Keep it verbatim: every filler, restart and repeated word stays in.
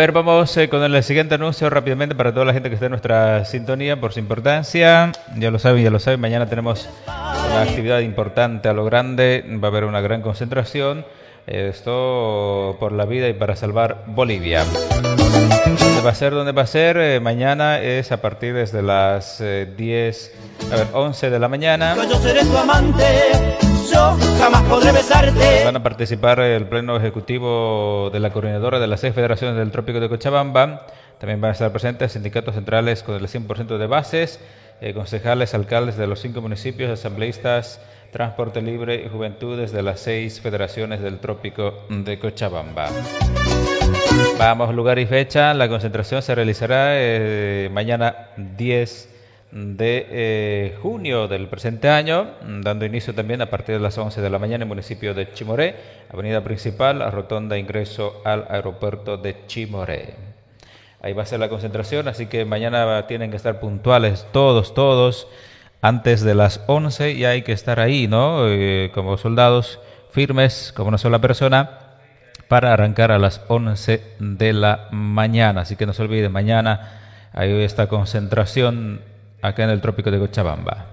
ver, vamos eh, con el siguiente anuncio rápidamente para toda la gente que está en nuestra sintonía por su importancia. Ya lo saben, ya lo saben, mañana tenemos una actividad importante a lo grande, va a haber una gran concentración. Esto por la vida y para salvar Bolivia. ¿Dónde va a ser? ¿Dónde va a ser? Eh, mañana es a partir desde las eh, diez, a ver, once de la mañana. Yo seré tu amante, yo jamás podré besarte. Van a participar el pleno ejecutivo de la coordinadora de las seis federaciones del Trópico de Cochabamba. También van a estar presentes sindicatos centrales con el cien por ciento de bases, eh, concejales, alcaldes de los cinco municipios, asambleístas, transporte libre y juventudes de las seis federaciones del Trópico de Cochabamba. Vamos, lugar y fecha. La concentración se realizará eh, mañana diez de eh, junio del presente año, dando inicio también a partir de las once de la mañana en el municipio de Chimoré, avenida principal, rotonda ingreso al aeropuerto de Chimoré. Ahí va a ser la concentración, así que mañana tienen que estar puntuales todos, todos, antes de las once, y hay que estar ahí, ¿no? Eh, como soldados firmes, como una sola persona, para arrancar a las once de la mañana. Así que no se olviden, mañana hay esta concentración acá en el Trópico de Cochabamba.